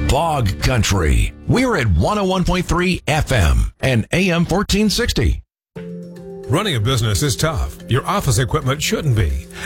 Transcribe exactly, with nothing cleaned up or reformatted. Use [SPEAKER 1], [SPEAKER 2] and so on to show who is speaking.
[SPEAKER 1] Bog Country. We're at one oh one point three F M and A M fourteen sixty.
[SPEAKER 2] Running a business is tough. Your office equipment shouldn't be.